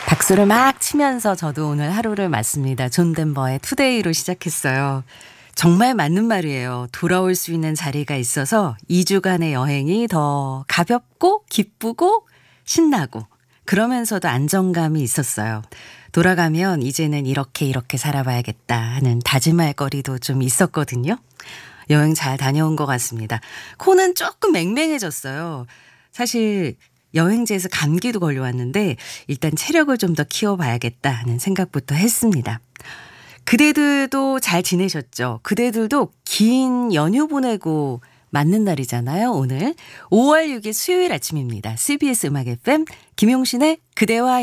박수를 막 치면서 저도 오늘 하루를 맞습니다. 존 덴버의 투데이로 시작했어요. 정말 맞는 말이에요. 돌아올 수 있는 자리가 있어서 2주간의 여행이 더 가볍고 기쁘고 신나고 그러면서도 안정감이 있었어요. 돌아가면 이제는 이렇게 살아봐야겠다 하는 다짐할 거리도 좀 있었거든요. 여행 잘 다녀온 것 같습니다. 코는 조금 맹맹해졌어요. 사실 여행지에서 감기도 걸려왔는데 일단 체력을 좀 더 키워봐야겠다 하는 생각부터 했습니다. 그대들도 잘 지내셨죠? 그대들도 긴 연휴 보내고 맞는 날이잖아요. 오늘 5월 6일 수요일 아침입니다. CBS 음악 FM 김용신의 그대와